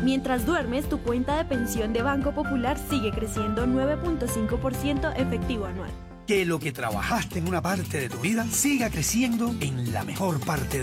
Mientras duermes, tu cuenta de pensión de Banco Popular sigue creciendo 9.5% efectivo anual. Que lo que trabajaste en una parte de tu vida siga creciendo en la mejor parte